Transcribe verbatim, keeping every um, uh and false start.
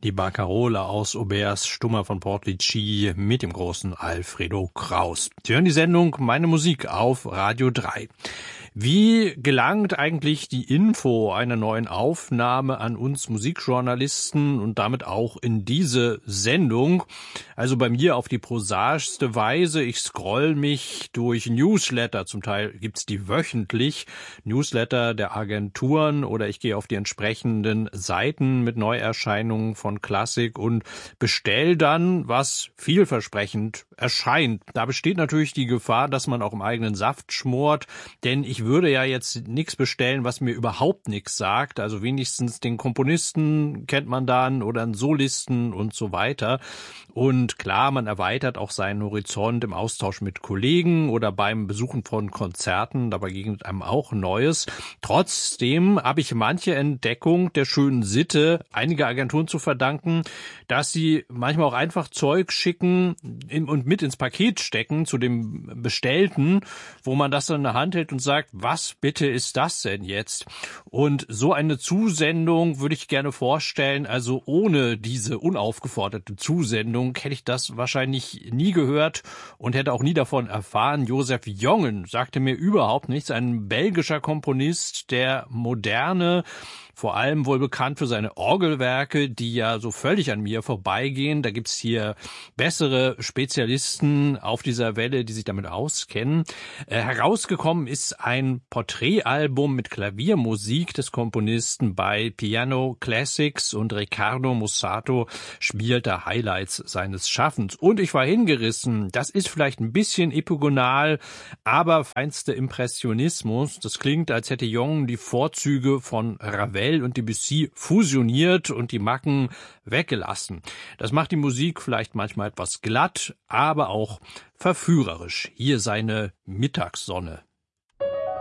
Die Barcarola aus Aubers, Stummer von Portlici mit dem großen Alfredo Kraus. Sie hören die Sendung Meine Musik auf Radio drei. Wie gelangt eigentlich die Info einer neuen Aufnahme an uns Musikjournalisten und damit auch in diese Sendung? Also bei mir auf die prosaischste Weise. Ich scroll mich durch Newsletter. Zum Teil gibt's die wöchentlich. Newsletter der Agenturen oder ich gehe auf die entsprechenden Seiten mit Neuerscheinungen von Klassik und bestell dann, was vielversprechend erscheint. Da besteht natürlich die Gefahr, dass man auch im eigenen Saft schmort, denn ich würde ja jetzt nichts bestellen, was mir überhaupt nichts sagt. Also wenigstens den Komponisten kennt man dann oder einen Solisten und so weiter. Und klar, man erweitert auch seinen Horizont im Austausch mit Kollegen oder beim Besuchen von Konzerten. Dabei begegnet einem auch Neues. Trotzdem habe ich manche Entdeckung der schönen Sitte einiger Agenturen zu verdanken, dass sie manchmal auch einfach Zeug schicken und mit ins Paket stecken zu dem Bestellten, wo man das dann in der Hand hält und sagt, was bitte ist das denn jetzt? Und so eine Zusendung würde ich gerne vorstellen, also ohne diese unaufgeforderte Zusendung hätte ich das wahrscheinlich nie gehört und hätte auch nie davon erfahren. Joseph Jongen sagte mir überhaupt nichts, ein belgischer Komponist, der moderne, vor allem wohl bekannt für seine Orgelwerke, die ja so völlig an mir vorbeigehen. Da gibt's hier bessere Spezialisten auf dieser Welle, die sich damit auskennen. Äh, herausgekommen ist ein Porträtalbum mit Klaviermusik des Komponisten bei Piano Classics und Riccardo Mussato spielt da Highlights seines Schaffens. Und ich war hingerissen. Das ist vielleicht ein bisschen epigonal, aber feinster Impressionismus. Das klingt, als hätte Jong die Vorzüge von Ravel und Debussy fusioniert und die Macken weggelassen. Das macht die Musik vielleicht manchmal etwas glatt, aber auch verführerisch. Hier seine Mittagssonne.